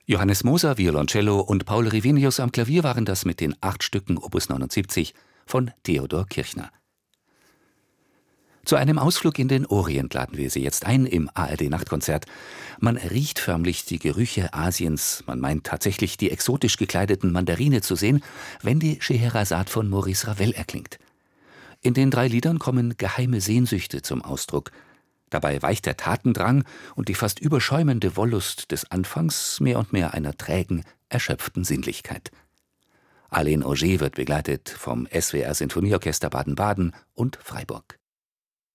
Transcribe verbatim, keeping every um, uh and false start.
Johannes Moser, Violoncello und Paul Rivenius am Klavier waren das mit den acht Stücken Opus neunundsiebzig von Theodor Kirchner. Zu einem Ausflug in den Orient laden wir Sie jetzt ein im A R D-Nachtkonzert. Man riecht förmlich die Gerüche Asiens, man meint tatsächlich die exotisch gekleideten Mandarine zu sehen, wenn die Scheherazade von Maurice Ravel erklingt. In den drei Liedern kommen geheime Sehnsüchte zum Ausdruck. Dabei weicht der Tatendrang und die fast überschäumende Wollust des Anfangs mehr und mehr einer trägen, erschöpften Sinnlichkeit. Alain Auger wird begleitet vom S W R Sinfonieorchester Baden-Baden und Freiburg.